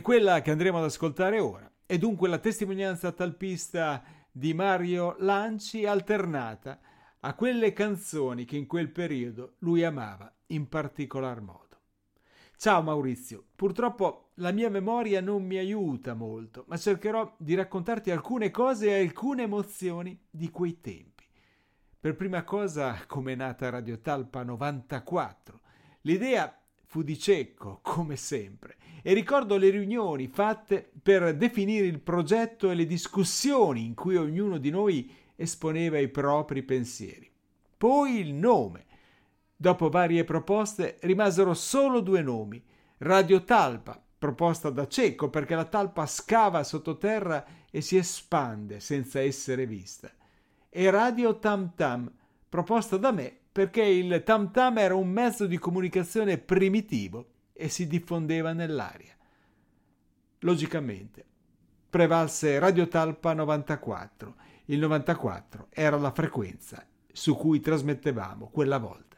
quella che andremo ad ascoltare ora. È dunque la testimonianza talpista di Mario Lanci alternata a quelle canzoni che in quel periodo lui amava in particolar modo. Ciao Maurizio, purtroppo la mia memoria non mi aiuta molto, ma cercherò di raccontarti alcune cose e alcune emozioni di quei tempi. Per prima cosa, come è nata Radio Talpa 94. L'idea fu di Cecco, come sempre, e ricordo le riunioni fatte per definire il progetto e le discussioni in cui ognuno di noi esponeva i propri pensieri. Poi il nome. Dopo varie proposte rimasero solo 2 nomi. Radio Talpa, proposta da Cecco perché la talpa scava sottoterra e si espande senza essere vista. E Radio Tam Tam, proposta da me perché il tam tam era un mezzo di comunicazione primitivo e si diffondeva nell'aria. Logicamente, prevalse Radio Talpa 94. Il 94 era la frequenza su cui trasmettevamo quella volta.